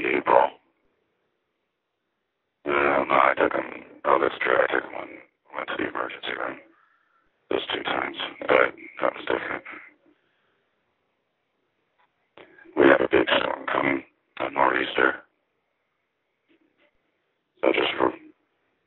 April. No, I took him. Oh, that's true. I took him went to the emergency room those 2 times, but that was different. We have a big storm coming, a nor'easter.